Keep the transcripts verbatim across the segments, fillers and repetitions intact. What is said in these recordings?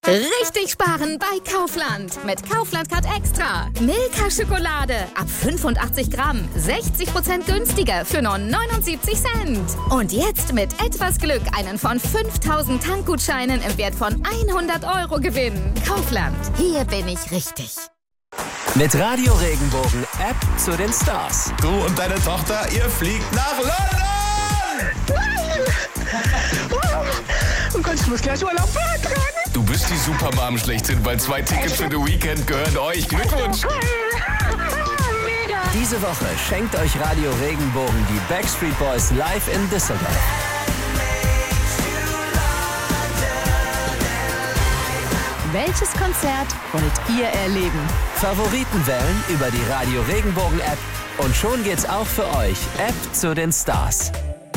Richtig sparen bei Kaufland. Mit Kaufland Card Extra. Milka Schokolade ab fünfundachtzig Gramm. sechzig Prozent günstiger für nur neunundsiebzig Cent. Und jetzt mit etwas Glück einen von fünftausend Tankgutscheinen im Wert von hundert Euro gewinnen. Kaufland. Hier bin ich richtig. Mit Radio Regenbogen App zu den Stars. Du und deine Tochter, ihr fliegt nach London! Oh Gott, ich muss gleich Urlaub beantragen. Du bist die Supermom schlechthin, weil zwei Tickets für The Weekend gehören euch. Glückwunsch! Diese Woche schenkt euch Radio Regenbogen die Backstreet Boys live in Düsseldorf. Welches Konzert wollt ihr erleben? Favoriten wählen über die Radio Regenbogen App und schon geht's auch für euch. App zu den Stars.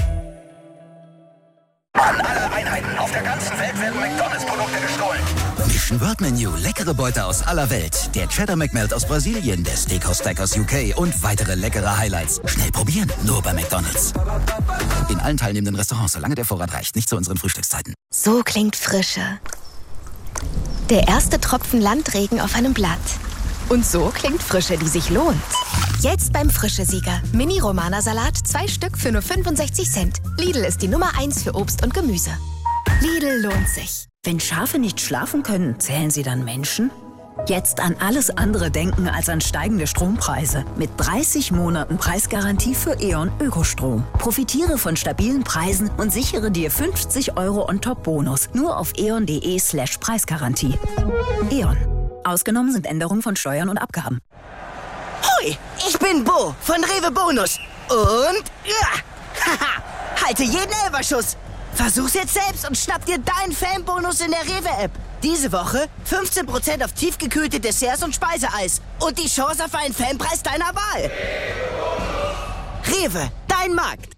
An alle Einheiten auf der ganzen Welt werden McDonalds-Produkte gestohlen. Mission Word Menu, leckere Beute aus aller Welt. Der Cheddar McMelt aus Brasilien, der Steakhouse Stack aus U K und weitere leckere Highlights. Schnell probieren, nur bei McDonalds. In allen teilnehmenden Restaurants, solange der Vorrat reicht, nicht zu unseren Frühstückszeiten. So klingt Frische. Der erste Tropfen Landregen auf einem Blatt. Und so klingt Frische, die sich lohnt. Jetzt beim Frische-Sieger. Mini-Romana-Salat, zwei Stück für nur fünfundsechzig Cent. Lidl ist die Nummer eins für Obst und Gemüse. Lidl lohnt sich. Wenn Schafe nicht schlafen können, zählen sie dann Menschen? Jetzt an alles andere denken als an steigende Strompreise. Mit dreißig Monaten Preisgarantie für E.ON Ökostrom. Profitiere von stabilen Preisen und sichere dir fünfzig Euro On-Top-Bonus. Nur auf eon.de slash Preisgarantie. E.ON. Ausgenommen sind Änderungen von Steuern und Abgaben. Hoi, ich bin Bo von Rewe Bonus. Und ja, haha, halte jeden Elferschuss. Versuch's jetzt selbst und schnapp dir deinen Fanbonus in der Rewe-App. Diese Woche fünfzehn Prozent auf tiefgekühlte Desserts und Speiseeis. Und die Chance auf einen Fanpreis deiner Wahl. Rewe, dein Markt.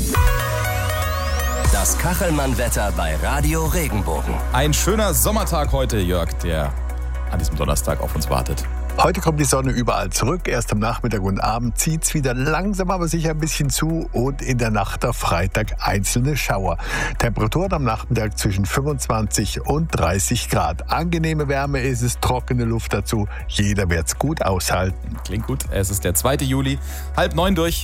Das Kachelmann-Wetter bei Radio Regenbogen. Ein schöner Sommertag heute, Jörg, der an diesem Donnerstag auf uns wartet. Heute kommt die Sonne überall zurück. Erst am Nachmittag und Abend zieht es wieder langsam, aber sicher ein bisschen zu. Und in der Nacht auf Freitag einzelne Schauer. Temperaturen am Nachmittag zwischen fünfundzwanzig und dreißig Grad. Angenehme Wärme ist es, trockene Luft dazu. Jeder wird es gut aushalten. Klingt gut. Es ist der zweite Juli, halb neun durch.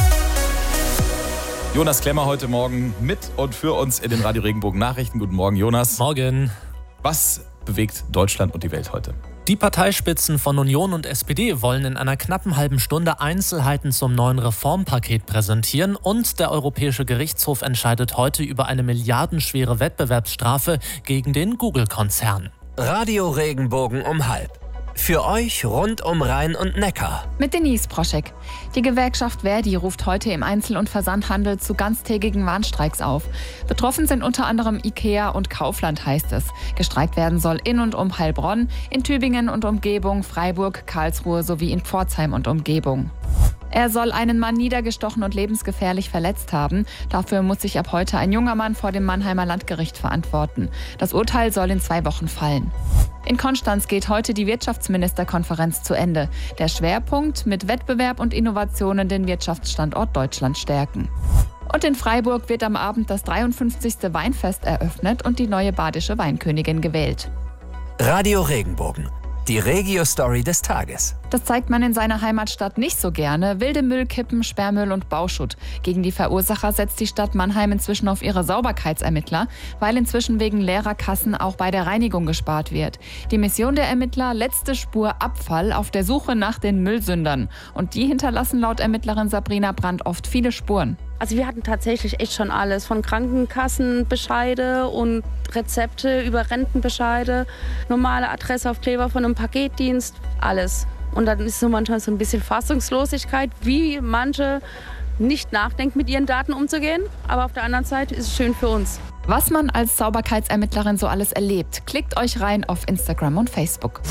Jonas Klemmer heute Morgen mit und für uns in den Radio Regenbogen Nachrichten. Guten Morgen, Jonas. Morgen. Was bewegt Deutschland und die Welt heute? Die Parteispitzen von Union und S P D wollen in einer knappen halben Stunde Einzelheiten zum neuen Reformpaket präsentieren und der Europäische Gerichtshof entscheidet heute über eine milliardenschwere Wettbewerbsstrafe gegen den Google-Konzern. Radio Regenbogen um halb. Für euch rund um Rhein und Neckar. Mit Denise Proschek. Die Gewerkschaft Verdi ruft heute im Einzel- und Versandhandel zu ganztägigen Warnstreiks auf. Betroffen sind unter anderem IKEA und Kaufland, heißt es. Gestreikt werden soll in und um Heilbronn, in Tübingen und Umgebung, Freiburg, Karlsruhe sowie in Pforzheim und Umgebung. Er soll einen Mann niedergestochen und lebensgefährlich verletzt haben. Dafür muss sich ab heute ein junger Mann vor dem Mannheimer Landgericht verantworten. Das Urteil soll in zwei Wochen fallen. In Konstanz geht heute die Wirtschaftsministerkonferenz zu Ende. Der Schwerpunkt: mit Wettbewerb und Innovationen den Wirtschaftsstandort Deutschland stärken. Und in Freiburg wird am Abend das dreiundfünfzigste Weinfest eröffnet und die neue badische Weinkönigin gewählt. Radio Regenbogen. Die Regio-Story des Tages. Das zeigt man in seiner Heimatstadt nicht so gerne. Wilde Müllkippen, Sperrmüll und Bauschutt. Gegen die Verursacher setzt die Stadt Mannheim inzwischen auf ihre Sauberkeitsermittler, weil inzwischen wegen leerer Kassen auch bei der Reinigung gespart wird. Die Mission der Ermittler: letzte Spur Abfall auf der Suche nach den Müllsündern. Und die hinterlassen laut Ermittlerin Sabrina Brandt oft viele Spuren. Also wir hatten tatsächlich echt schon alles, von Krankenkassenbescheide und Rezepte über Rentenbescheide, normale Adressaufkleber von einem Paketdienst, alles. Und dann ist so manchmal so ein bisschen Fassungslosigkeit, wie manche nicht nachdenken, mit ihren Daten umzugehen. Aber auf der anderen Seite ist es schön für uns. Was man als Sauberkeitsermittlerin so alles erlebt, klickt euch rein auf Instagram und Facebook.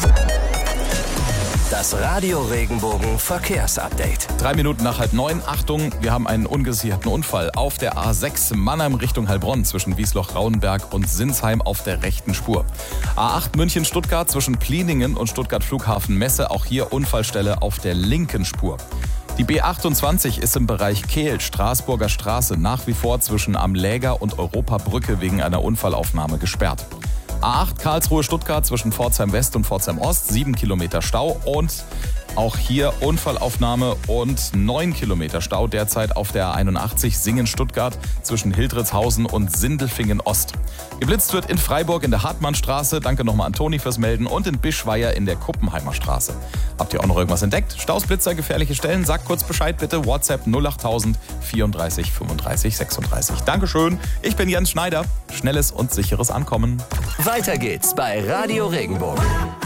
Das Radio Regenbogen Verkehrsupdate. Drei Minuten nach halb neun. Achtung, wir haben einen ungesicherten Unfall auf der A sechs Mannheim Richtung Heilbronn zwischen Wiesloch-Rauenberg und Sinsheim auf der rechten Spur. A acht München-Stuttgart zwischen Pliningen und Stuttgart-Flughafen-Messe. Auch hier Unfallstelle auf der linken Spur. Die B achtundzwanzig ist im Bereich Kehl, Straßburger Straße, nach wie vor zwischen Am Läger und Europabrücke wegen einer Unfallaufnahme gesperrt. A acht Karlsruhe-Stuttgart zwischen Pforzheim West und Pforzheim Ost, sieben Kilometer Stau und auch hier Unfallaufnahme und neun Kilometer Stau derzeit auf der A einundachtzig Singen-Stuttgart zwischen Hildritzhausen und Sindelfingen Ost. Geblitzt wird in Freiburg in der Hartmannstraße, danke nochmal an Toni fürs Melden, und in Bischweier in der Kuppenheimer Straße. Habt ihr auch noch irgendwas entdeckt? Staus, Blitzer, gefährliche Stellen? Sagt kurz Bescheid bitte, WhatsApp null acht null null vierunddreißig fünfunddreißig sechsunddreißig. Dankeschön, ich bin Jens Schneider. Schnelles und sicheres Ankommen. Weiter geht's bei Radio Regenbogen.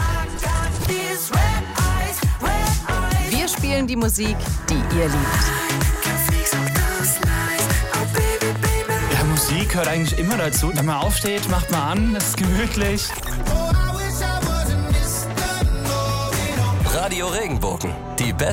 Wir spielen die Musik, die ihr liebt. Ja, Musik hört eigentlich immer dazu. Wenn man aufsteht, macht man an, es ist gemütlich. Radio Regenbogen, die beste